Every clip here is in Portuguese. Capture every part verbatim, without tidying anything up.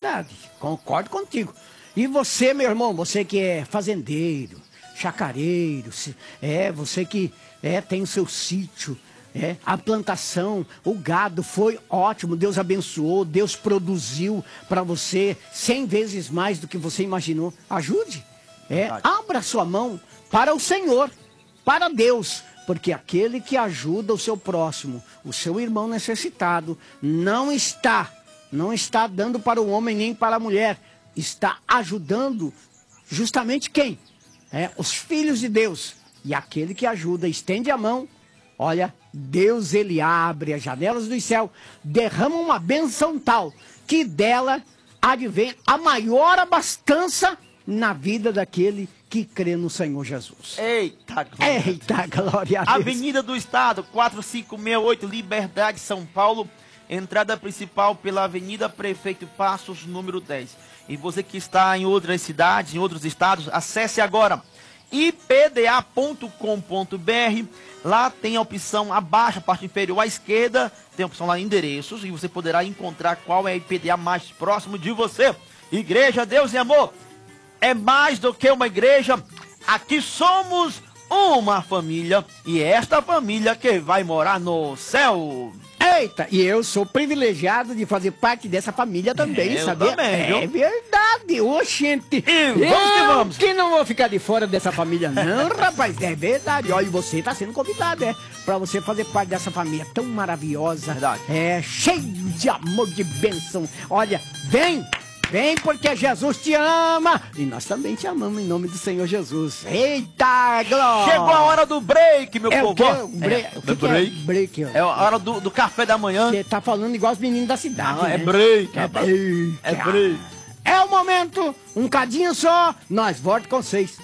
verdade. Concordo contigo. E você, meu irmão, você que é fazendeiro, chacareiro, é, você que é, tem o seu sítio, é, a plantação, o gado foi ótimo, Deus abençoou, Deus produziu para você cem vezes mais do que você imaginou. Ajude, é, abra sua mão para o Senhor, para Deus, porque aquele que ajuda o seu próximo, o seu irmão necessitado, não está, não está dando para o homem nem para a mulher, está ajudando justamente quem? É, os filhos de Deus. E aquele que ajuda, estende a mão, olha, Deus ele abre as janelas do céu, derrama uma bênção tal, que dela advém a maior abastança na vida daquele que crê no Senhor Jesus. Eita glória! Eita glória a Deus! Avenida do Estado, quatro cinco seis oito, Liberdade, São Paulo. Entrada principal pela Avenida Prefeito Passos, número dez. E você que está em outras cidades, em outros estados, acesse agora i p d a ponto com ponto b r. Lá tem a opção abaixo, a parte inferior à esquerda, tem a opção lá endereços e você poderá encontrar qual é a I P D A mais próximo de você. Igreja Deus e Amor é mais do que uma igreja. Aqui somos uma família e é esta família que vai morar no céu. Eita, e eu sou privilegiado de fazer parte dessa família também, é, sabia? Também, é viu? verdade, ô gente. E vamos que vamos. Que não vou ficar de fora dessa família não, rapaz, é verdade. Olha, você está sendo convidado, é, para você fazer parte dessa família tão maravilhosa. Verdade. É, cheio de amor, de bênção. Olha, vem. Vem porque Jesus te ama e nós também te amamos em nome do Senhor Jesus. Eita, glória! Chegou a hora do break, meu é povo. O, quê? o, break, é, o que, que break. é break? Ó? É a hora do, do café da manhã. Você tá falando igual os meninos da cidade, Não, né? é break. É break. É break. É o momento, um cadinho só, nós voltamos com vocês.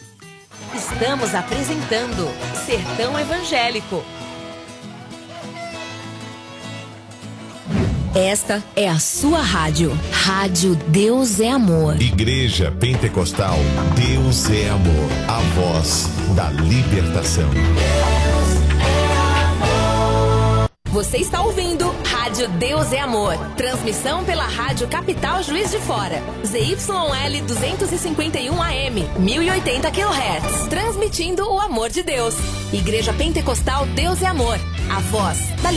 Estamos apresentando Sertão Evangélico. Esta é a sua rádio. Rádio Deus é Amor. Igreja Pentecostal Deus é Amor. A voz da libertação. Você está ouvindo Rádio Deus é Amor. Transmissão pela Rádio Capital Juiz de Fora. Z Y L duzentos e cinquenta e um A M, mil e oitenta quilohertz. Transmitindo o amor de Deus. Igreja Pentecostal Deus é Amor. A voz da